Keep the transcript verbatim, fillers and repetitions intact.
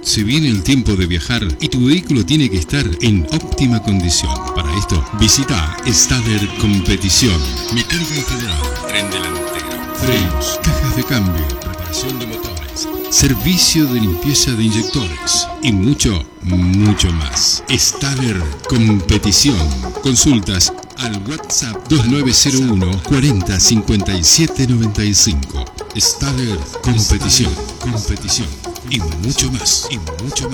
Se viene el tiempo de viajar y tu vehículo tiene que estar en óptima condición. Para esto, visita Stader Competición. Mecánica en general, tren delantero, frenos, cajas de cambio, reparación de motores, servicio de limpieza de inyectores y mucho, mucho más. Stader Competición. Consultas al WhatsApp dos nueve cero uno cuarenta cincuenta y siete noventa y cinco. Stader Competición. Competición. Y mucho más. Y mucho más.